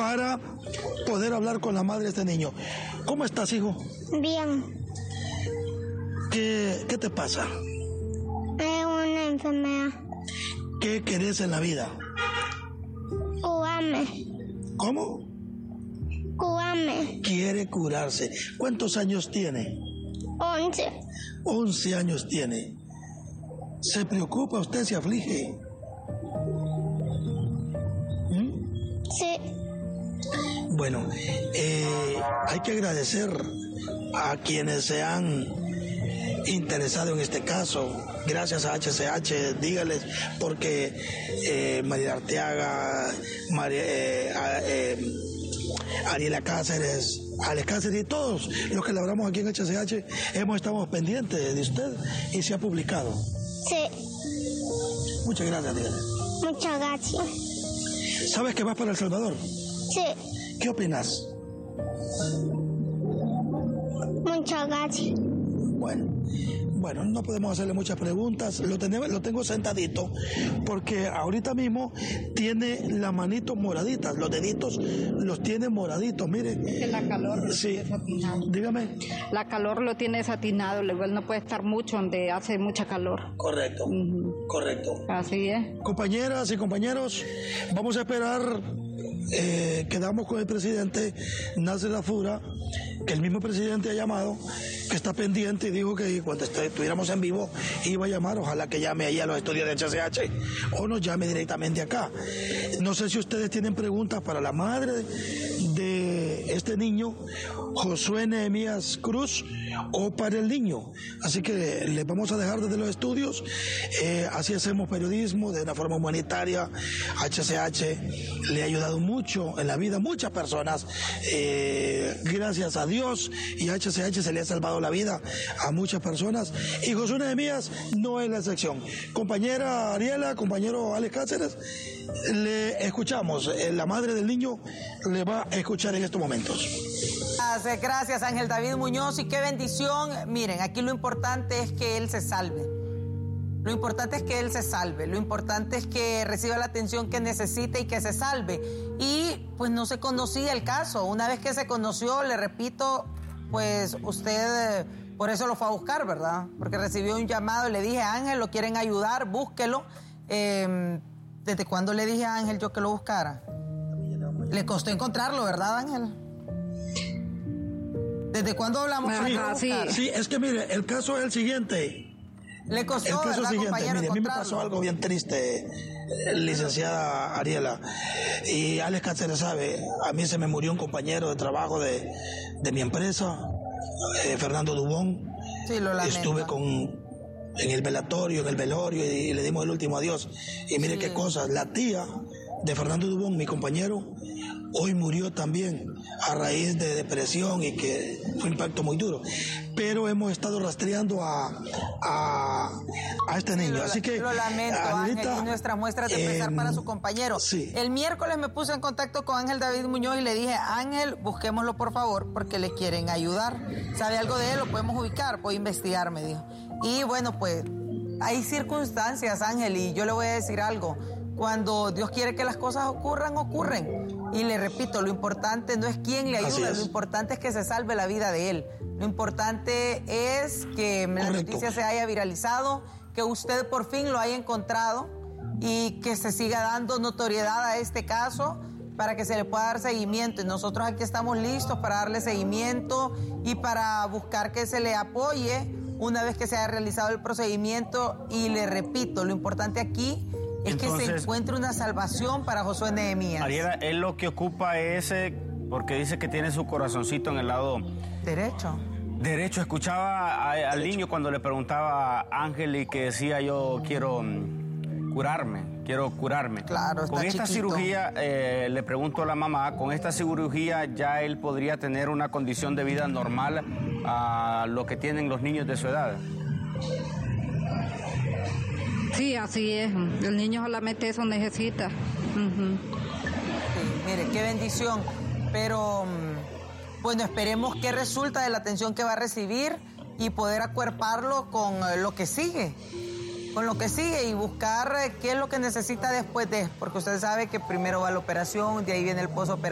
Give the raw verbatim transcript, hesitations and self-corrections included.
para poder hablar con la madre de este niño. ¿Cómo estás, hijo? Bien. ¿Qué, qué te pasa? Es una enfermedad. ¿Qué querés en la vida? Curarme. ¿Cómo? Curarme. Quiere curarse. ¿Cuántos años tiene? Once. Once años tiene. ¿Se preocupa usted, se aflige? ¿Mm? Sí. Bueno, eh, hay que agradecer a quienes se han interesado en este caso. Gracias a H C H, dígales, porque eh, María Arteaga, María, eh, eh, Ariela Cáceres, Alex Cáceres y todos los que laboramos aquí en H C H hemos estado pendientes de usted y se ha publicado. Sí. Muchas gracias, dígale. Muchas gracias. ¿Sabes que vas para El Salvador? Sí. ¿Qué opinas? Muchas gracias. Bueno, bueno, no podemos hacerle muchas preguntas, lo, tenemos, lo tengo sentadito porque ahorita mismo tiene las manitos moraditas, los deditos los tiene moraditos, mire. Que la calor lo sí. tiene desatinado. Dígame. La calor lo tiene desatinado, luego él no puede estar mucho donde hace mucha calor. Correcto, uh-huh. Correcto. Así es. Compañeras y compañeros, vamos a esperar, eh, quedamos con el presidente Nasser Lafura, que el mismo presidente ha llamado, que está pendiente y dijo que cuando estuviéramos en vivo iba a llamar, ojalá que llame ahí a los estudios de H C H o nos llame directamente acá. No sé si ustedes tienen preguntas para la madre de este niño, Josué Nehemías Cruz, o para el niño. Así que les vamos a dejar desde los estudios, eh, así hacemos periodismo de una forma humanitaria. H C H le ha ayudado mucho en la vida a muchas personas, eh, gracias a Dios, y a H C H se le ha salvado la vida a muchas personas, y Josué Nehemías no es la excepción. Compañera Ariela, compañero Alex Cáceres, le escuchamos, la madre del niño le va a escuchar en estos momentos. Gracias, Ángel David Muñoz, y qué bendición. Miren, aquí lo importante es que él se salve. Lo importante es que él se salve, lo importante es que reciba la atención que necesite y que se salve. Y pues no se conocía el caso. Una vez que se conoció, le repito, pues usted eh, por eso lo fue a buscar, ¿verdad? Porque recibió un llamado y le dije, Ángel, lo quieren ayudar, búsquelo. Eh, ¿Desde cuándo le dije a Ángel yo que lo buscara? Le costó encontrarlo, ¿verdad, Ángel? ¿Desde cuándo hablamos? Ajá, sí, sí, es que mire, el caso es el siguiente. Le costó, el caso ¿verdad, siguiente, compañero, mire, a mí me pasó algo bien triste, licenciada Ariela, y Alex Cáceres sabe, a mí se me murió un compañero de trabajo de, de mi empresa, eh, Fernando Dubón. Sí, lo lamento. Estuve con, en el velatorio, en el velorio, y, y le dimos el último adiós. Y mire sí. Qué cosas, la tía de Fernando Dubón, mi compañero, hoy murió también a raíz de depresión y que fue un impacto muy duro. Pero hemos estado rastreando a, a, a este niño. Sí, lo, Así que lo lamento, Angelita, Ángel, y nuestras muestras de pesar eh, para su compañero. Sí. El miércoles me puse en contacto con Ángel David Muñoz y le dije, Ángel, busquémoslo por favor, porque le quieren ayudar. ¿Sabe algo de él? Lo podemos ubicar, puedo investigar, me dijo. Y bueno, pues hay circunstancias, Ángel, y yo le voy a decir algo. Cuando Dios quiere que las cosas ocurran, ocurren. Y le repito, lo importante no es quién le ayuda, lo importante es que se salve la vida de él. Lo importante es que Correcto. La noticia se haya viralizado, que usted por fin lo haya encontrado y que se siga dando notoriedad a este caso para que se le pueda dar seguimiento. Y nosotros aquí estamos listos para darle seguimiento y para buscar que se le apoye una vez que se haya realizado el procedimiento. Y le repito, lo importante aquí es Entonces, que se encuentre una salvación para Josué Nehemías. Ariela, él lo que ocupa es, eh, porque dice que tiene su corazoncito en el lado derecho. Derecho. Escuchaba a, al derecho. Niño cuando le preguntaba a Ángel y que decía, yo quiero um, curarme, quiero curarme. Claro, está Con esta chiquito. cirugía, eh, le pregunto a la mamá, con esta cirugía ya él podría tener una condición de vida normal a lo que tienen los niños de su edad. Sí, así es. El niño solamente eso necesita. Uh-huh. Sí, mire, qué bendición. Pero, bueno, esperemos qué resulta de la atención que va a recibir y poder acuerparlo con lo que sigue. Con lo que sigue y buscar qué es lo que necesita después de... Porque usted sabe que primero va la operación, de ahí viene el posoperatorio.